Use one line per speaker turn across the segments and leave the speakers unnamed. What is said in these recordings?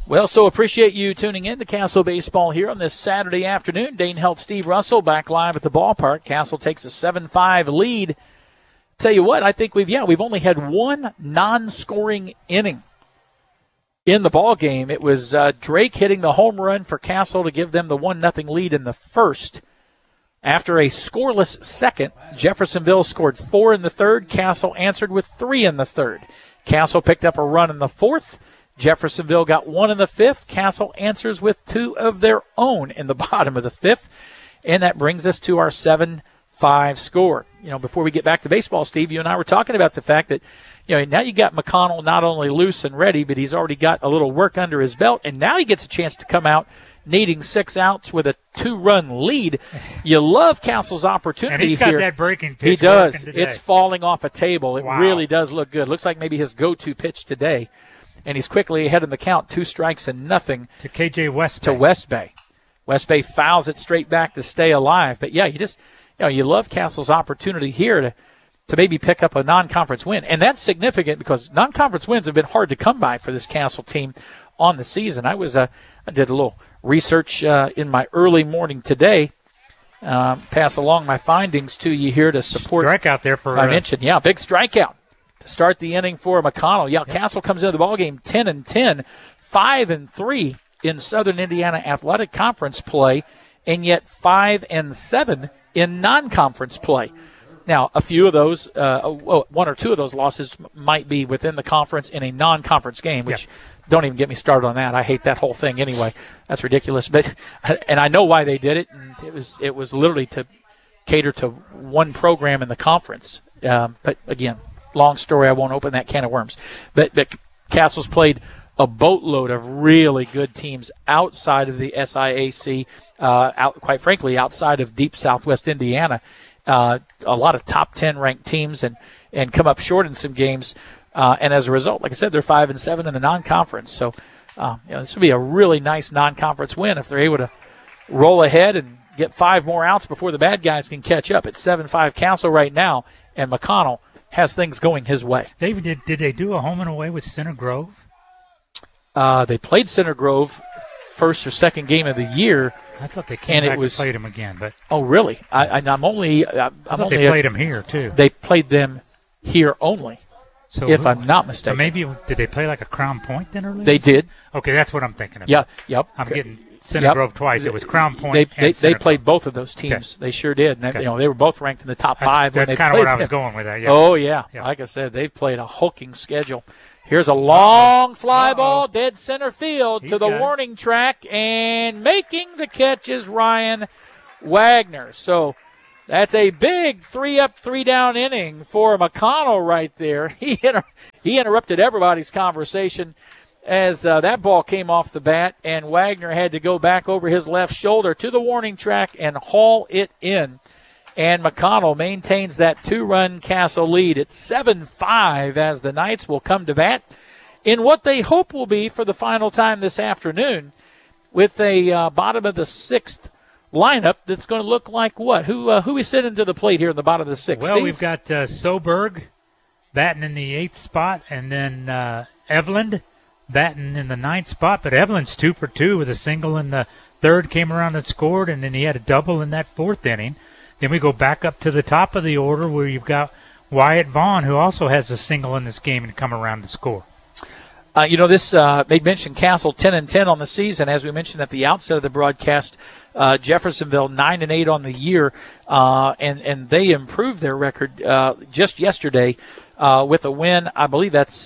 Well, so appreciate you tuning in to Castle Baseball here on this Saturday afternoon. Dane Helt, Steve Russell back live at the ballpark. Castle takes a 7-5 lead. Tell you what, I think we've only had one non-scoring inning in the ball game. It was Drake hitting the home run for Castle to give them the 1-0 lead in the first. After a scoreless second, Jeffersonville scored 4 in the third. Castle answered with 3 in the third. Castle picked up a run in the fourth. Jeffersonville got 1 in the fifth. Castle answers with 2 of their own in the bottom of the fifth. And that brings us to our 7-5 score. Before we get back to baseball, Steve, you and I were talking about the fact that, now you got McConnell not only loose and ready, but he's already got a little work under his belt. And now he gets a chance to come out needing 6 outs with a 2-run lead. You love Castle's opportunity here.
And he's got that breaking pitch.
He does. It's falling off a table. It really does look good. Looks like maybe his go-to pitch today. And he's quickly ahead in the count, 2 strikes and nothing.
To KJ West Bay.
To West Bay. West Bay fouls it straight back to stay alive. But, yeah, you love Castle's opportunity here to maybe pick up a non-conference win. And that's significant because non-conference wins have been hard to come by for this Castle team on the season. I did a little research in my early morning today. Pass along my findings to you here to support.
Strikeout there for.
I mentioned, big strikeout to start the inning for McConnell. Yeah, Castle comes into the ballgame 10-10, 5-3 in Southern Indiana Athletic Conference play, and yet 5-7 in non-conference play. Now, a few of those, 1 or 2 of those losses might be within the conference in a non-conference game, which don't even get me started on that. I hate that whole thing anyway. That's ridiculous. And I know why they did it. And it was literally to cater to one program in the conference. But again, long story. I won't open that can of worms. But Castle's played a boatload of really good teams outside of the SIAC. Quite frankly, outside of deep Southwest Indiana. A lot of top 10 ranked teams and come up short in some games. And as a result, like I said, they're 5-7 in the non-conference. So this would be a really nice non-conference win if they're able to roll ahead and get 5 more outs before the bad guys can catch up. It's 7-5 Castle right now, and McConnell has things going his way.
David, did they do a home and away with Center Grove?
They played Center Grove first or second game of the year.
I thought they came back and played them again, but
oh really? I thought
they played them here too.
They played them here only, so if I'm not mistaken.
So maybe did they play like a Crown Point then earlier?
They did.
Okay, that's what I'm thinking of.
Yeah, yep.
I'm getting Center Grove twice. It was Crown Point.
They played both of those teams. Okay. They sure did. And they were both ranked in the top 5.
That's kind of what I was going with that. Yeah.
Oh yeah. Like I said, they've played a hulking schedule. Here's a long fly ball, dead center field to the warning track, and making the catch is Ryan Wagner. So that's a big 3-up, 3-down inning for McConnell right there. He interrupted everybody's conversation as that ball came off the bat, and Wagner had to go back over his left shoulder to the warning track and haul it in. And McConnell maintains that 2-run Castle lead at 7-5 as the Knights will come to bat in what they hope will be for the final time this afternoon with a bottom of the 6th lineup that's going to look like what? Who is sitting to the plate here in the bottom of the 6th?
Well,
Steve?
We've got Soberg batting in the 8th spot, and then Eveland batting in the 9th spot. But Eveland's 2 for 2 with a single in the 3rd, came around and scored, and then he had a double in that 4th inning. Then we go back up to the top of the order where you've got Wyatt Vaughn, who also has a single in this game and come around to score.
This made mention Castle 10-10 on the season. As we mentioned at the outset of the broadcast, Jeffersonville 9-8 on the year, and they improved their record just yesterday with a win. I believe that's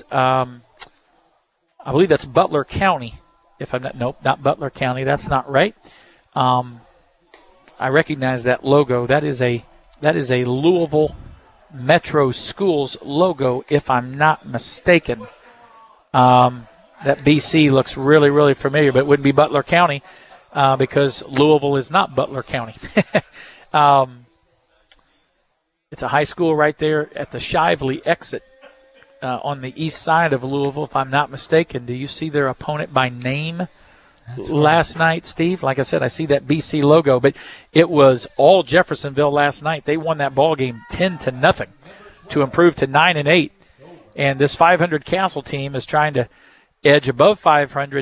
Butler County. If I'm not Butler County. That's not right. I recognize that logo. That is a Louisville Metro Schools logo, if I'm not mistaken. That BC looks really, really familiar, but it wouldn't be Butler County because Louisville is not Butler County. It's a high school right there at the Shively exit on the east side of Louisville, if I'm not mistaken. Do you see their opponent by name? Last night, Steve, like I said, I see that BC logo, but it was all Jeffersonville last night. They won that ball game 10-0 to improve to 9-8. And this 500 Castle team is trying to edge above 500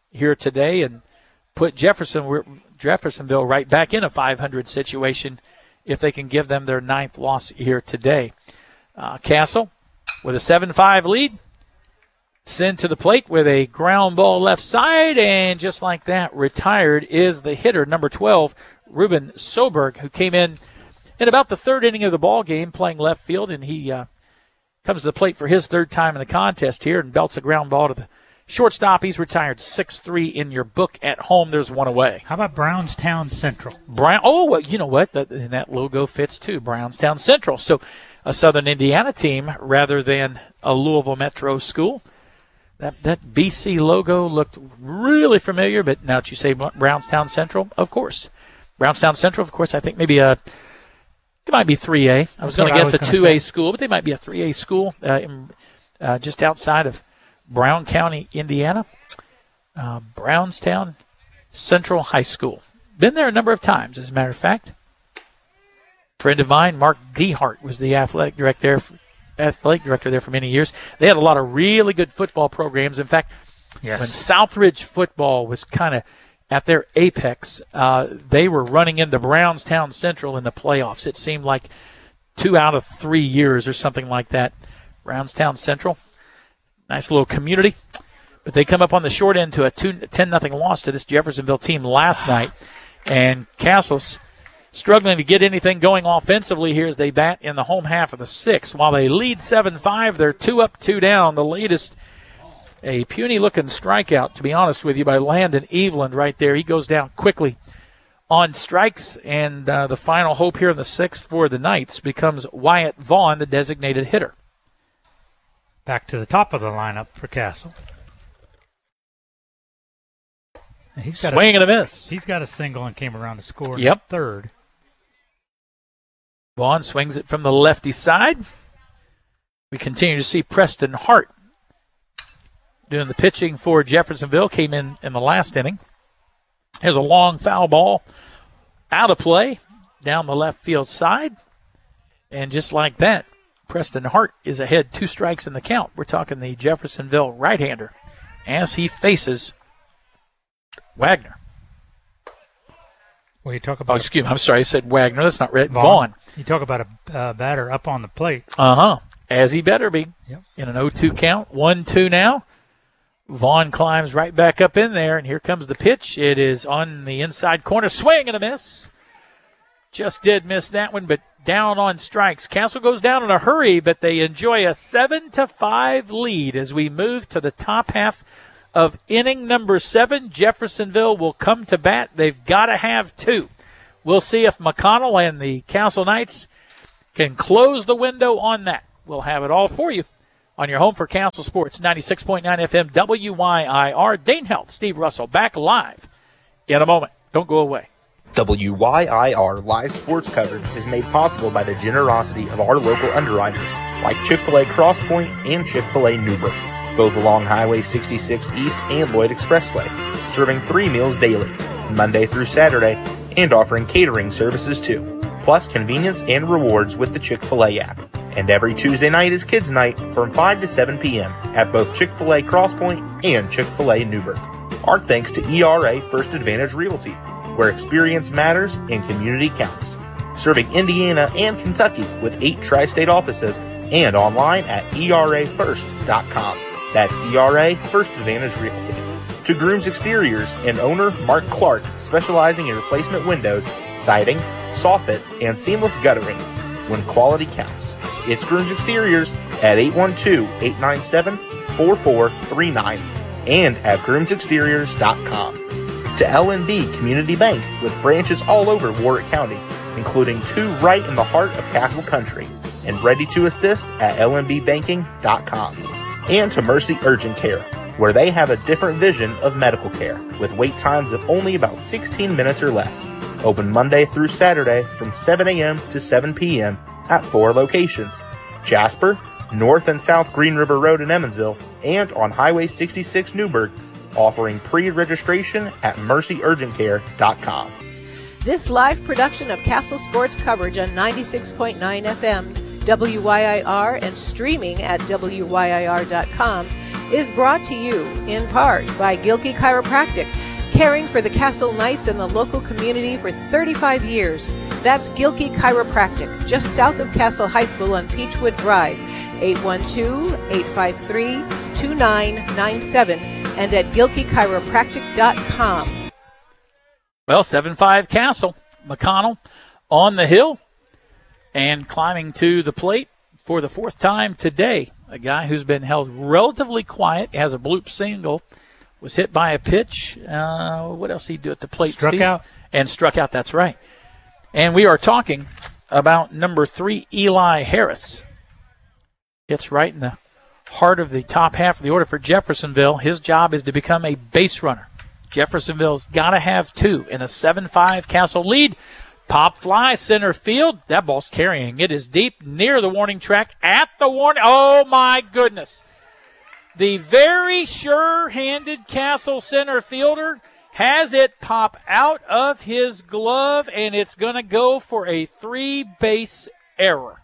here today and put Jeffersonville right back in a 500 situation if they can give them their 9th loss here today. Castle with a 7-5 lead. Send to the plate with a ground ball left side, and just like that, retired is the hitter, number 12, Ruben Soberg, who came in about the 3rd inning of the ball game playing left field, and he comes to the plate for his 3rd time in the contest here and belts a ground ball to the shortstop. He's retired 6-3 in your book at home. There's one away.
How about Brownstown Central?
Well, you know what? That logo fits too, Brownstown Central. So a Southern Indiana team rather than a Louisville Metro school. That BC logo looked really familiar, but now that you say Brownstown Central, of course. Brownstown Central, of course, I think maybe it might be 3A. I was going to guess a 2A school, but they might be a 3A school just outside of Brown County, Indiana. Brownstown Central High School. Been there a number of times, as a matter of fact. Friend of mine, Mark Dehart, was the athletic director there for many years. They had a lot of really good football programs. In fact, when Southridge football was kind of at their apex, they were running into Brownstown Central in the playoffs. It seemed like 2 out of 3 years or something like that. Brownstown Central, nice little community. But they come up on the short end to a 10-0 loss to this Jeffersonville team last night. And Castle's struggling to get anything going offensively here as they bat in the home half of the 6th. While they lead 7-5, they're 2 up, 2 down. The latest, a puny-looking strikeout, to be honest with you, by Landon Eveland right there. He goes down quickly on strikes, and the final hope here in the 6th for the Knights becomes Wyatt Vaughn, the designated hitter.
Back to the top of the lineup for Castle. He's got
swing and a miss.
He's got a single and came around to score in
the
3rd.
Vaughn swings it from the lefty side. We continue to see Preston Hart doing the pitching for Jeffersonville. Came in the last inning. Here's a long foul ball out of play down the left field side. And just like that, Preston Hart is ahead 2 strikes in the count. We're talking the Jeffersonville right-hander as he faces Wagner.
Well, you talk about.
Excuse me. I'm sorry. I said Wagner. That's not right. Vaughn.
You talk about a batter up on the plate.
As he better be.
Yep.
In an 0-2 count. 1-2 now. Vaughn climbs right back up in there, and here comes the pitch. It is on the inside corner. Swing and a miss. Just did miss that one, but down on strikes. Castle goes down in a hurry, but they enjoy a 7-5 lead as we move to the top half of inning number 7. Jeffersonville will come to bat. They've got to have 2. We'll see if McConnell and the Castle Knights can close the window on that. We'll have it all for you on your home for Castle Sports, 96.9 FM WYIR. Dane Helt, Steve Russell, back live in a moment. Don't go away.
WYIR live sports coverage is made possible by the generosity of our local underwriters like Chick-fil-A Cross Point and Chick-fil-A Newburgh, both along Highway 66 East and Lloyd Expressway, serving 3 meals daily, Monday through Saturday, and offering catering services too, plus convenience and rewards with the Chick-fil-A app. And every Tuesday night is Kids Night from 5 to 7 p.m. at both Chick-fil-A Cross Point and Chick-fil-A Newburgh. Our thanks to ERA First Advantage Realty, where experience matters and community counts. Serving Indiana and Kentucky with 8 tri-state offices and online at erafirst.com. That's ERA First Advantage Realty. To Grooms Exteriors and owner Mark Clark, specializing in replacement windows, siding, soffit, and seamless guttering. When quality counts. It's Grooms Exteriors at 812-897-4439 and at groomsexteriors.com. To LNB Community Bank with branches all over Warwick County, including 2 right in the heart of Castle Country, and ready to assist at lnbbanking.com. And to Mercy Urgent Care, where they have a different vision of medical care, with wait times of only about 16 minutes or less. Open Monday through Saturday from 7 a.m. to 7 p.m. at 4 locations: Jasper, North and South Green River Road in Emmonsville, and on Highway 66 Newburgh, offering pre-registration at mercyurgentcare.com.
This live production of Castle Sports coverage on 96.9 FM WYIR and streaming at WYIR.com is brought to you in part by Gilkey Chiropractic, caring for the Castle Knights and the local community for 35 years. That's Gilkey Chiropractic, just south of Castle High School on Peachwood Drive, 812-853-2997, and at gilkeychiropractic.com.
Well, 7-5 Castle. McConnell on the hill and climbing to the plate for the fourth time today. A guy who's been held relatively quiet, has a bloop single, was hit by a pitch. What else did he do at the plate,
Struck
Steve?
out.
And struck out, that's right. And we are talking about number 3, Eli Harris. It's right in the heart of the top half of the order for Jeffersonville. His job is to become a base runner. Jeffersonville's got to have 2 in a 7-5 Castle lead. Pop fly center field. That ball's carrying. It is deep near the warning track at the warning. Oh, my goodness. The very sure-handed Castle center fielder has it pop out of his glove, and it's going to go for a 3-base error.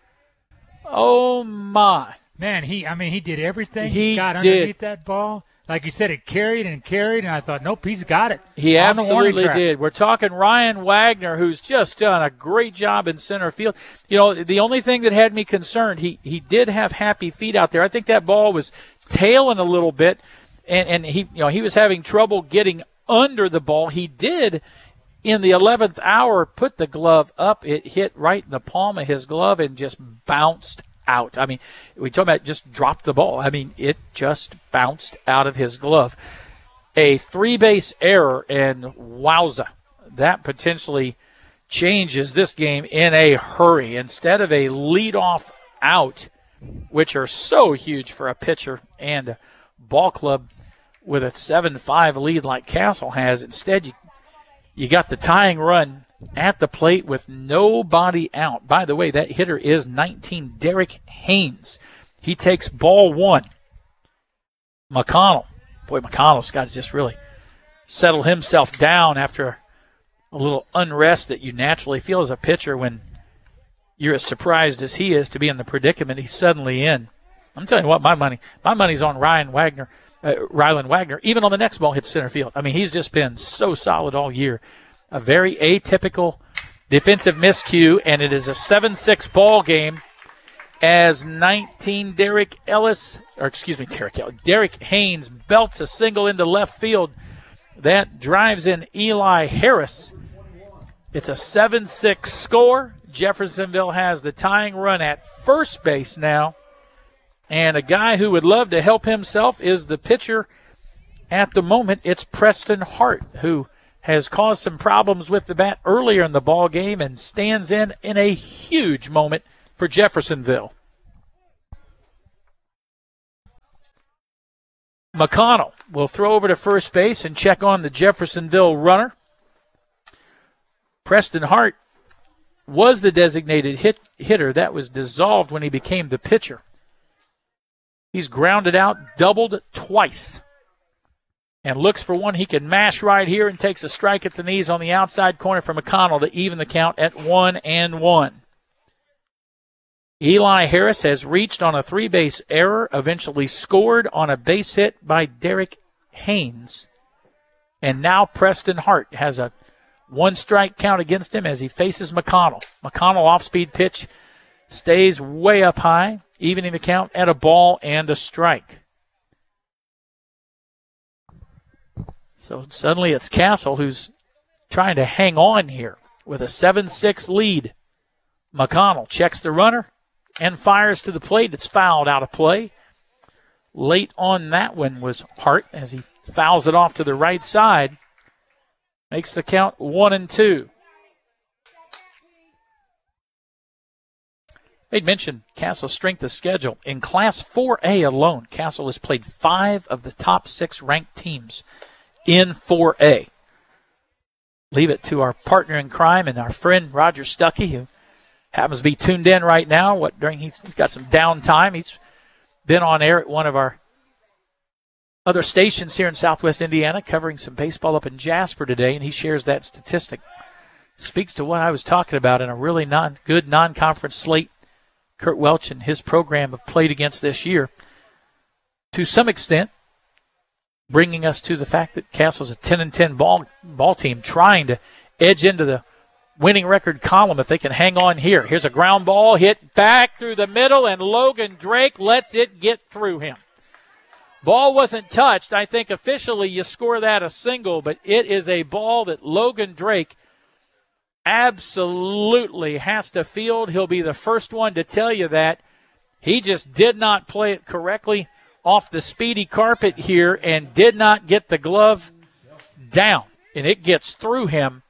Oh, my.
Man, he did everything.
He
got
did.
underneath that ball. Like you said, it carried, and I thought, nope, he's got it.
He
on the warning
absolutely
track.
did. We're talking Ryan Wagner, who's just done a great job in center field. You know, the only thing that had me concerned, he did have happy feet out there. I think that ball was tailing a little bit, and he was having trouble getting under the ball. He did, in the 11th hour, put the glove up. It hit right in the palm of his glove and just bounced out. I mean, we talk about just dropped the ball. I mean, it just bounced out of his glove. A 3-base error, and wowza, that potentially changes this game in a hurry. Instead of a leadoff out, which are so huge for a pitcher and a ball club with a 7-5 lead like Castle has, instead you got the tying run at the plate with nobody out. By the way, that hitter is 19, Derek Haynes. He takes ball 1. McConnell's got to just really settle himself down after a little unrest that you naturally feel as a pitcher when you're as surprised as he is to be in the predicament he's suddenly in. I'm telling you what, my money's on Rylan Wagner, even on the next ball hits center field. I mean, he's just been so solid all year. A very atypical defensive miscue, and it is a 7-6 ball game as 19 Derek Haynes belts a single into left field. That drives in Eli Harris. It's a 7-6 score. Jeffersonville has the tying run at first base now. And a guy who would love to help himself is the pitcher at the moment. It's Preston Hart, who has caused some problems with the bat earlier in the ball game and stands in a huge moment for Jeffersonville. McConnell will throw over to first base and check on the Jeffersonville runner. Preston Hart was the designated hitter. That was dissolved when he became the pitcher. He's grounded out, doubled twice, and looks for one he can mash right here and takes a strike at the knees on the outside corner for McConnell to even the count at 1-1. Eli Harris has reached on a 3-base error, eventually scored on a base hit by Derek Haynes. And now Preston Hart has a 1-strike count against him as he faces McConnell. McConnell off-speed pitch stays way up high, evening the count at a ball and a strike. So suddenly it's Castle who's trying to hang on here with a 7-6 lead. McConnell checks the runner and fires to the plate. It's fouled out of play. Late on that one was Hart as he fouls it off to the right side. Makes the count 1-2. They'd mentioned Castle's strength of schedule. In Class 4A alone, Castle has played 5 of the top 6 ranked teams in 4A. Leave it to our partner in crime and our friend Roger Stuckey, who happens to be tuned in right now. He's got some downtime. He's been on air at one of our other stations here in Southwest Indiana, covering some baseball up in Jasper today, and he shares that statistic. Speaks to what I was talking about in a really good non-conference slate Kurt Welch and his program have played against this year. to some extent, bringing us to the fact that Castle's a 10-10 ball team trying to edge into the winning record column if they can hang on here. Here's a ground ball hit back through the middle, and Logan Drake lets it get through him. Ball wasn't touched. I think officially you score that a single, but it is a ball that Logan Drake absolutely has to field. He'll be the first one to tell you that. He just did not play it correctly off the speedy carpet here and did not get the glove down, and it gets through him.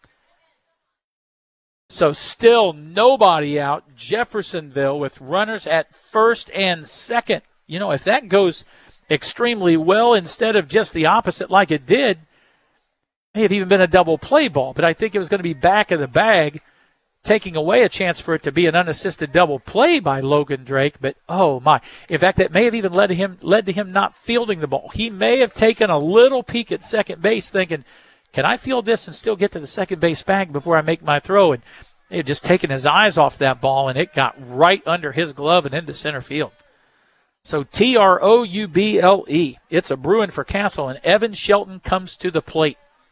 So still nobody out. Jeffersonville with runners at first and second. You know, if that goes extremely well instead of just the opposite like it did, may have even been a double play ball. But I think it was going to be back of the bag, taking away a chance for it to be an unassisted double play by Logan Drake. But, oh, my. In fact, that may have even led to him not fielding the ball. He may have taken a little peek at second base thinking, can I field this and still get to the second base bag before I make my throw? And they had just taken his eyes off that ball, and it got right under his glove and into center field. So Trouble. It's a Bruin for Castle, and Evan Shelton comes to the plate.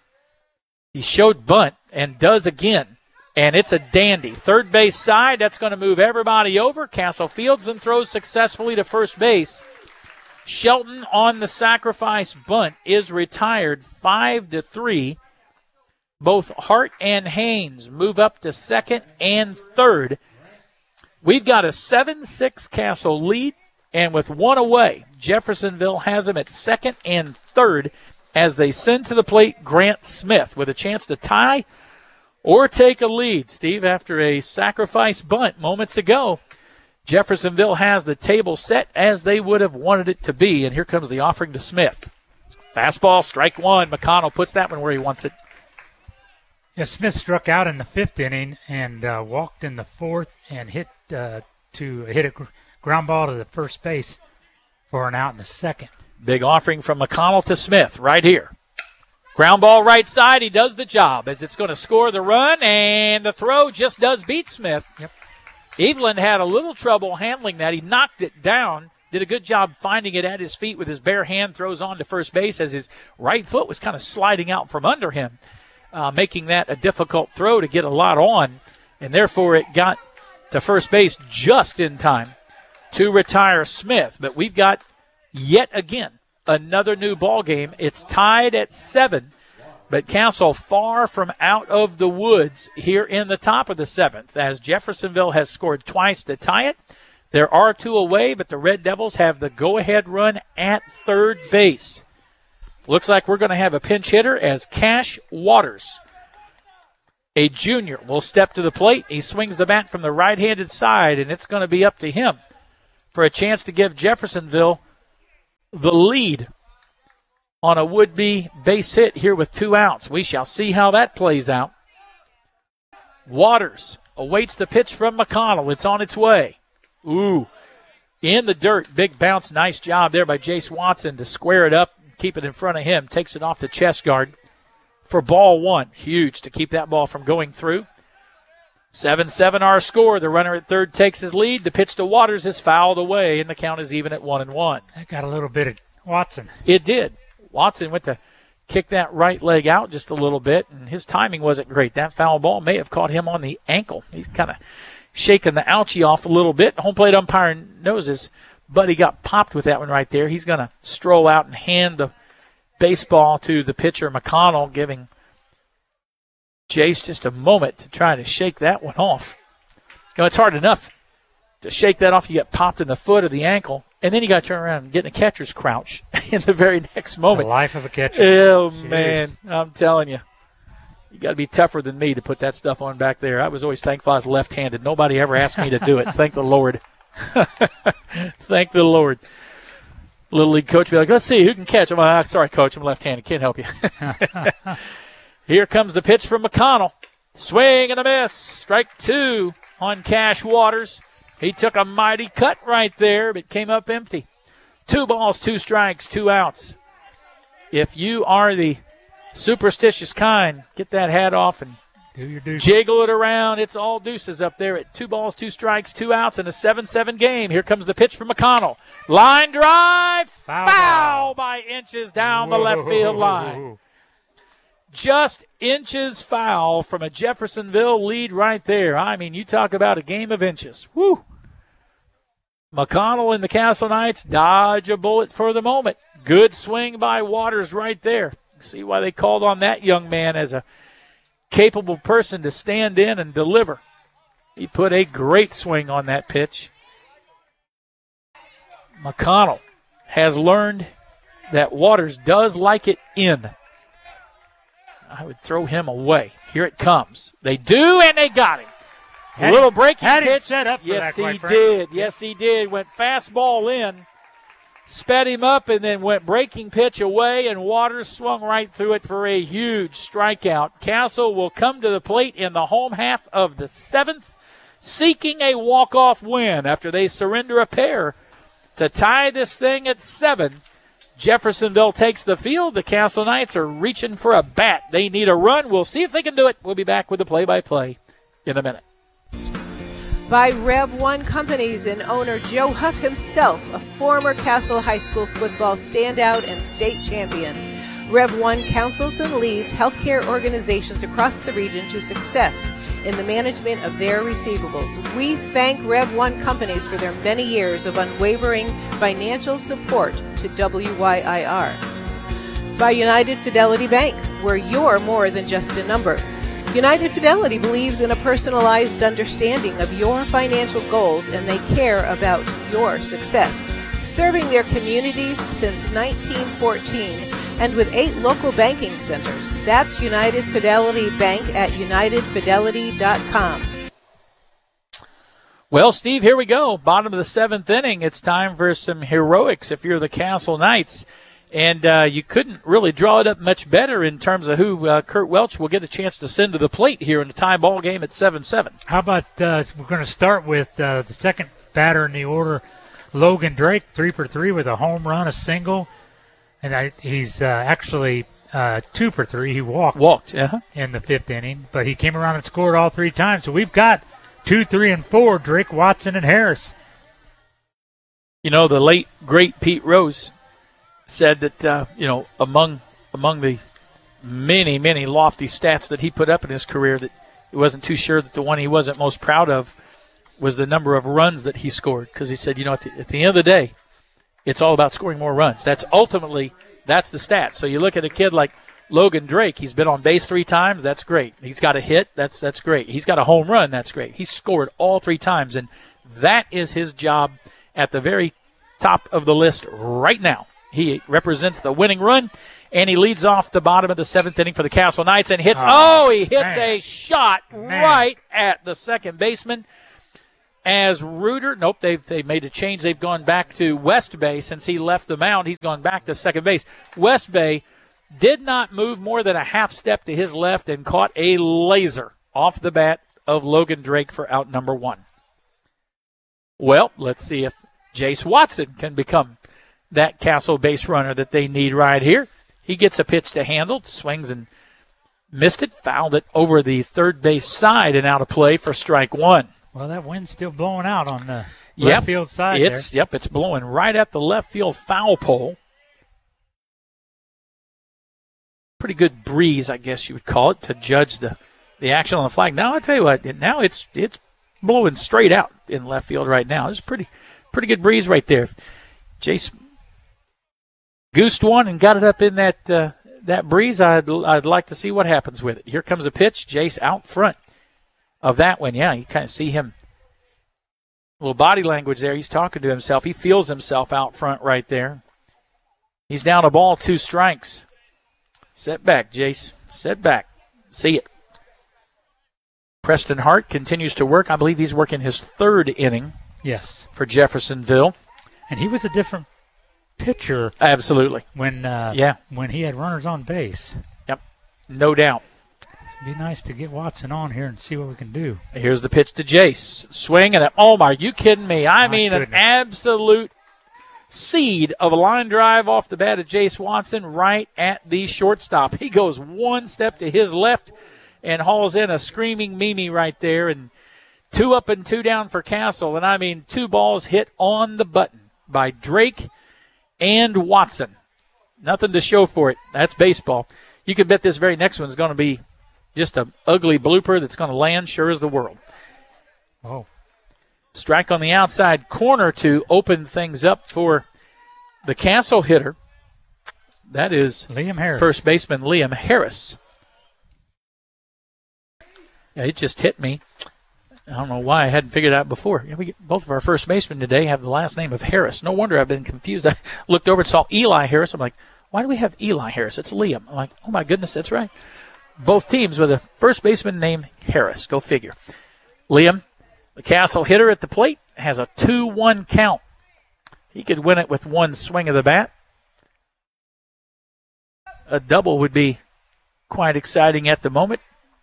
He showed bunt and does again, and it's a dandy. Third base side, that's going to move everybody over. Castle fields and throws successfully to first base. Shelton on the sacrifice bunt is retired 5-3. Both Hart and Haynes move up to second and third. We've got a 7-6 Castle lead, and with one away, Jeffersonville has them at second and third as they send to the plate Grant Smith with a chance to tie or take a lead. Steve, after a sacrifice bunt moments ago, Jeffersonville has the table set as they would have wanted it to be, and here comes the offering to Smith. Fastball, strike one. McConnell puts that one where he wants it.
Yeah, Smith struck out in the fifth inning and walked in the fourth and hit a ground ball to the first base for an out in the second.
Big offering from McConnell to Smith right here. Ground ball right side. He does the job as it's going to score the run, and the throw just does beat Smith.
Yep.
Evelyn had a little trouble handling that. He knocked it down, did a good job finding it at his feet with his bare hand, throws on to first base as his right foot was kind of sliding out from under him, making that a difficult throw to get a lot on, and therefore it got to first base just in time to retire Smith. But we've got yet again another new ball game. It's tied at 7, but Castle far from out of the woods here in the top of the 7th as Jeffersonville has scored twice to tie it. There are 2 away, but the Red Devils have the go-ahead run at third base. Looks like we're going to have a pinch hitter as Cash Waters, a junior, will step to the plate. He swings the bat from the right-handed side, and it's going to be up to him for a chance to give Jeffersonville the lead on a would-be base hit here with 2 outs. We shall see how that plays out. Waters awaits the pitch from McConnell. It's on its way. Ooh, in the dirt. Big bounce. Nice job there by Jace Watson to square it up, keep it in front of him. Takes it off the chest guard for ball 1. Huge to keep that ball from going through. 7-7 our score. The runner at third takes his lead. The pitch to Waters is fouled away, and the count is even at 1-1.
That got a little bit of Watson.
It did. Watson went to kick that right leg out just a little bit, and his timing wasn't great. That foul ball may have caught him on the ankle. He's kind of shaking the ouchie off a little bit. Home plate umpire knows his buddy got popped with that one right there. He's going to stroll out and hand the baseball to the pitcher, McConnell, giving Jace just a moment to try to shake that one off. You know, it's hard enough to shake that off. You get popped in the foot or the ankle, and then you got to turn around and get in a catcher's crouch in the very next moment.
The life of a catcher.
Oh,
Jeez.
man, I'm telling you. You got to be tougher than me to put that stuff on back there. I was always thankful I was left-handed. Nobody ever asked me to do it. Thank the Lord. Thank the Lord. Little league coach be like, let's see who can catch. I'm like, sorry, coach, I'm left-handed. Can't help you. Here comes the pitch from McConnell. Swing and a miss. Strike 2 on Cash Waters. He took a mighty cut right there, but came up empty. 2 balls, 2 strikes, 2 outs. If you are the superstitious kind, get that hat off and
Do your deuces.
Jiggle it around. It's all deuces up there at 2 balls, 2 strikes, 2 outs in a 7-7 game. Here comes the pitch from McConnell. Line drive. Foul by inches down the left field line. Just inches foul from a Jeffersonville lead right there. I mean, you talk about a game of inches. Woo! McConnell and the Castle Knights dodge a bullet for the moment. Good swing by Waters right there. See why they called on that young man as a capable person to stand in and deliver. He put a great swing on that pitch. McConnell has learned that Waters does like it in. I would throw him away. Here it comes. They do, and they got him. A little breaking pitch.
Set up for
yes,
that,
he did. Yes, he did. Went fastball in, sped him up, and then went breaking pitch away, and Waters swung right through it for a huge strikeout. Castle will come to the plate in the home half of the 7th, seeking a walk-off win after they surrender a pair to tie this thing at 7. Jeffersonville takes the field. The Castle Knights are reaching for a bat. They need a run. We'll see if they can do it. We'll be back with the play-by-play in a minute.
By Rev 1 Companies and owner Joe Huff himself, a former Castle High School football standout and state champion. Rev 1 counsels and leads healthcare organizations across the region to success in the management of their receivables. We thank Rev 1 Companies for their many years of unwavering financial support to WYIR. By United Fidelity Bank, where you're more than just a number. United Fidelity believes in a personalized understanding of your financial goals, and they care about your success. Serving their communities since 1914 and with 8 local banking centers. That's United Fidelity Bank at unitedfidelity.com.
Well, Steve, here we go. Bottom of the 7th inning. It's time for some heroics if you're the Castle Knights. And you couldn't really draw it up much better in terms of who Kurt Welch will get a chance to send to the plate here in the tie ball game at 7-7.
How about we're going to start with the second batter in the order, Logan Drake, 3 for 3 with a home run, a single. And he's actually 2 for 3. He walked in the 5th inning, but he came around and scored all 3 times. So we've got 2, 3, and 4, Drake, Watson, and Harris.
You know, the late, great Pete Rose said that, among the many, many lofty stats that he put up in his career, that he wasn't too sure that the one he wasn't most proud of was the number of runs that he scored. Because he said, at the end of the day, it's all about scoring more runs. That's the stat. So you look at a kid like Logan Drake. He's been on base 3 times. That's great. He's got a hit. That's great. He's got a home run. That's great. He scored all 3 times, and that is his job at the very top of the list right now. He represents the winning run, and he leads off the bottom of the 7th inning for the Castle Knights and hits. A shot right at the second baseman. As Reuter, they've made a change. They've gone back to West Bay since he left the mound. He's gone back to second base. West Bay did not move more than a half step to his left and caught a laser off the bat of Logan Drake for out number 1. Well, let's see if Jace Watson can become that Castle base runner that they need right here. He gets a pitch to handle, swings and missed it, fouled it over the third base side and out of play for strike 1.
Well, that wind's still blowing out on the left field side there.
It's blowing right at the left field foul pole. Pretty good breeze, I guess you would call it, to judge the action on the flag. Now, I tell you what, now it's blowing straight out in left field right now. There's pretty good breeze right there. Jace goosed one and got it up in that breeze. I'd like to see what happens with it. Here comes a pitch. Jace out front of that one. Yeah, you kind of see him. A little body language there. He's talking to himself. He feels himself out front right there. He's down a ball, 2 strikes. Set back, Jace. Set back. See it. Preston Hart continues to work. I believe he's working his 3rd inning.
Yes.
For Jeffersonville.
And he was a different pitcher.
Absolutely.
When he had runners on base.
Yep. No doubt.
It'd be nice to get Watson on here and see what we can do.
Here's the pitch to Jace. Swing and are you kidding me? I mean, an absolute seed of a line drive off the bat of Jace Watson right at the shortstop. He goes 1 step to his left and hauls in a screaming Mimi right there. And 2 up and 2 down for Castle. And I mean, 2 balls hit on the button by Drake and Watson. Nothing to show for it. That's baseball. You could bet this very next one's going to be just an ugly blooper that's going to land sure as the world.
Oh.
Strike on the outside corner to open things up for the Castle hitter. That is
Liam Harris.
First baseman Liam Harris. Yeah, it just hit me. I don't know why I hadn't figured it out before. Yeah, both of our first basemen today have the last name of Harris. No wonder I've been confused. I looked over and saw Eli Harris. I'm like, why do we have Eli Harris? It's Liam. I'm like, oh, my goodness, that's right. Both teams with a first baseman named Harris. Go figure. Liam, the Castle hitter at the plate, has a 2-1 count. He could win it with one swing of the bat. A double would be quite exciting at the moment.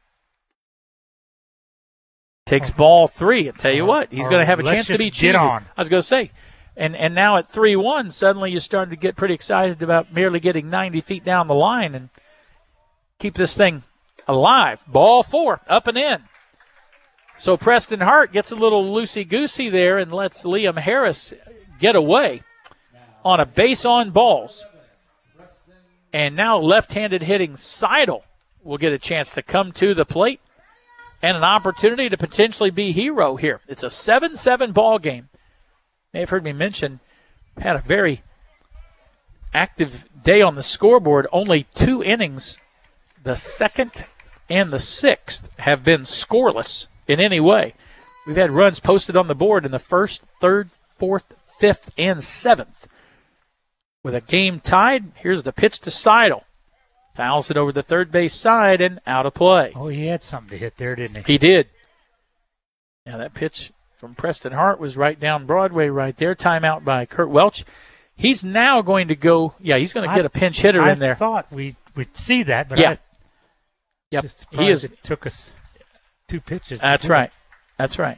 Takes ball 3. I tell you what, he's going to have a chance to be choosy. I was going to say, and now at 3-1, suddenly you're starting to get pretty excited about merely getting 90 feet down the line and keep this thing alive. Ball 4, up and in. So Preston Hart gets a little loosey-goosey there and lets Liam Harris get away on a base on balls. And now left-handed hitting Seidel will get a chance to come to the plate and an opportunity to potentially be hero here. It's a 7-7 ball game. You may have heard me mention, had a very active day on the scoreboard. Only 2 innings, the 2nd and the 6th, have been scoreless in any way. We've had runs posted on the board in the 1st, 3rd, 4th, 5th, and 7th. With a game tied, here's the pitch to Seidel. Fouls it over the third base side and out of play.
Oh, he had something to hit there, didn't he?
He did. Now that pitch from Preston Hart was right down Broadway right there. Timeout by Kurt Welch. He's now going to go, he's going to get a pinch hitter in there.
I thought we'd see that, but
Yep. He is.
It took us 2 pitches.
That's right. That's right.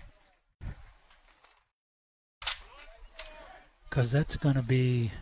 Because that's going to be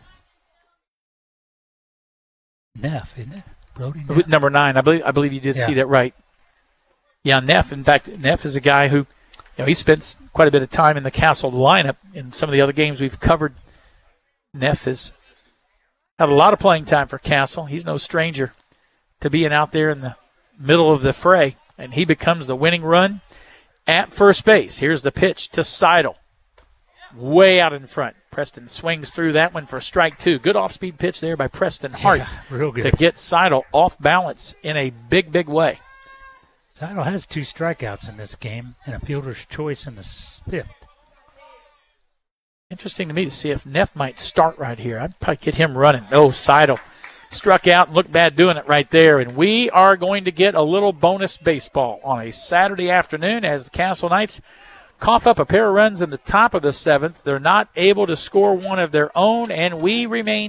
Neff, isn't it? Brody Neff.
Number 9. I believe you did see that right. Yeah, Neff. In fact, Neff is a guy who, he spends quite a bit of time in the Castle lineup. In some of the other games we've covered, Neff has had a lot of playing time for Castle. He's no stranger to being out there in the middle of the fray, and he becomes the winning run at first base. Here's the pitch to Seidel. Way out in front. Preston swings through that one for strike 2. Good off-speed pitch there by Preston Hart
real good.
to get Seidel off balance in a big, big way.
Seidel has 2 strikeouts in this game and a fielder's choice in the 5th.
Interesting to me to see if Neff might start right here. I'd probably get him running. Oh, Seidel struck out and looked bad doing it right there. And we are going to get a little bonus baseball on a Saturday afternoon as the Castle Knights cough up a pair of runs in the top of the 7th. They're not able to score one of their own, and we remain